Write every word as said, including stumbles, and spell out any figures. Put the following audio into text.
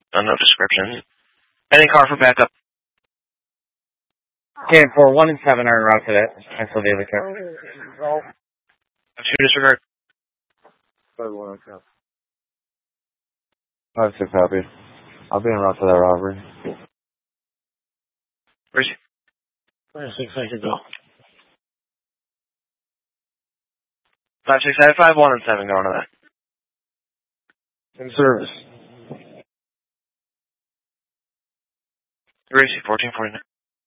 Uh, no description. Any car for backup? Okay, for one and seven are en route to that. Cancel the other car. Two disregard. Five one on cap. Five six copy. I'll be en route to that robbery. Where's he? Five six, I can go. Five six, I have five one and seven going to that. In service. Where is he? Fourteen forty nine.